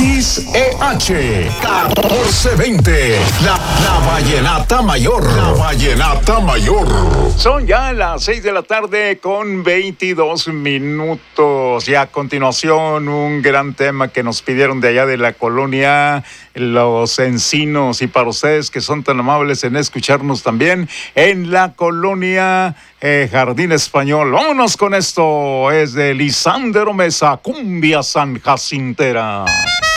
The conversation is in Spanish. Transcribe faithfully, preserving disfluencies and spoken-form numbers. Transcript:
X E H catorce veinte, la, la Vallenata Mayor. La Vallenata Mayor. Son ya las seis de la tarde con veintidós minutos. Y a continuación, un gran tema que nos pidieron de allá de la colonia Los Encinos. Y para ustedes que son tan amables en escucharnos también en la colonia eh, Jardín Español. Vámonos con esto. Es de Lisandro Mesa, Cumbia San Jacintera.